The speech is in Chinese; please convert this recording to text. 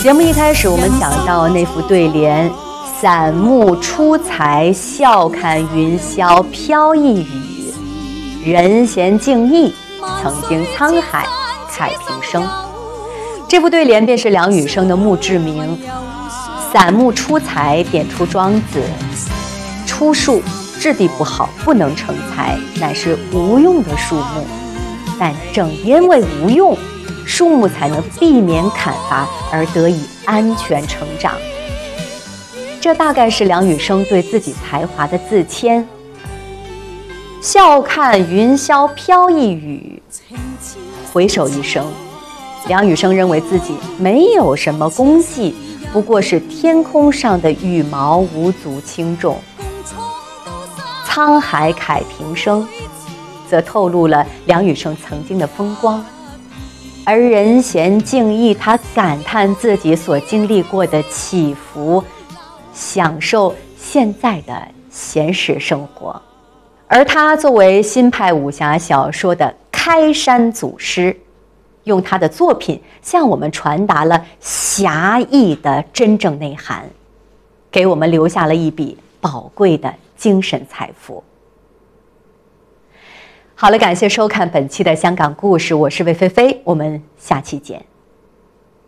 节目一开始，我们讲到那副对联：散目出才，笑看云霄飘逸语，人闲静逸，曾经沧海慨平生。这副对联便是梁羽生的墓志铭。散目出才点出庄子：出树质地不好，不能成材，乃是无用的树木。但正因为无用，树木才能避免砍伐而得以安全成长。这大概是梁羽生对自己才华的自谦。笑看云霄飘逸语，回首一生，梁羽生认为自己没有什么功绩，不过是天空上的羽毛，无足轻重。沧海慨平生则透露了梁羽生曾经的风光，而人闲静逸，他感叹自己所经历过的起伏，享受现在的闲适生活。而他作为新派武侠小说的开山祖师，用他的作品向我们传达了侠义的真正内涵，给我们留下了一笔宝贵的精神财富。好了，感谢收看本期的香港故事，我是魏菲菲，我们下期见。